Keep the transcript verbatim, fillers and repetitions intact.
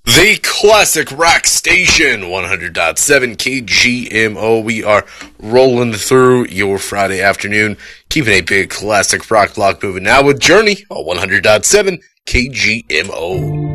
The Classic Rock Station, one hundred point seven K G M O. We are rolling through your Friday afternoon, keeping a big classic rock block moving now with Journey on one hundred point seven K G M O.